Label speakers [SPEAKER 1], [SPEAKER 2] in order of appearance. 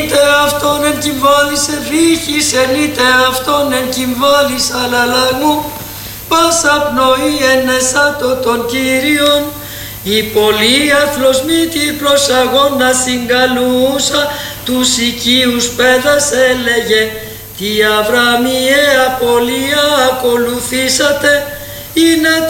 [SPEAKER 1] Είτε αυτόν εν κυμβόλης εβήχης, εν είτε αυτόν εν κυμβόλης αλλαλαγμού, πάσα πνοή ενεσάτω των Κύριων, η πολλή αθλοσμήτη προς αγώνα συγκαλούσα, τους οικείους πέδας έλεγε, τι Αβραμιαία πολλία ακολουθήσατε, είναι